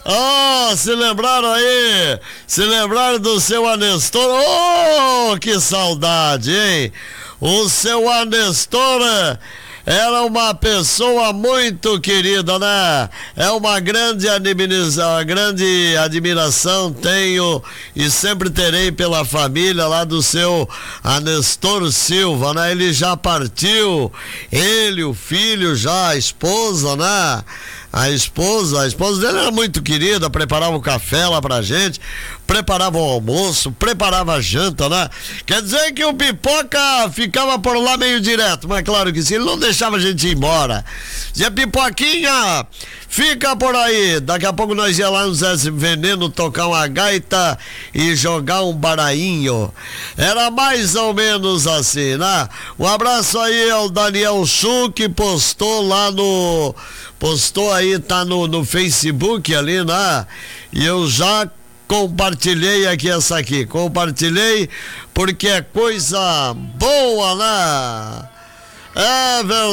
Oh, se lembraram aí? Se lembraram do seu Anestor? Oh, que saudade, hein? O seu Anestor era uma pessoa muito querida, né? É uma grande admiração tenho e sempre terei pela família lá do seu Anestor Silva, né? Ele já partiu, ele, o filho já, a esposa, né? A esposa dele era muito querida, preparava o café lá pra gente, preparava o almoço, preparava a janta, né? Quer dizer que o Pipoca ficava por lá meio direto, mas claro que sim, ele não deixava a gente ir embora. Dizia, Pipoquinha, fica por aí, daqui a pouco nós ia lá no Zé Veneno tocar uma gaita e jogar um barainho. Era mais ou menos assim, né? Um abraço aí ao Daniel Chu, que postou aí, tá no Facebook ali, né? E eu já compartilhei compartilhei porque é coisa boa, né? É verdade.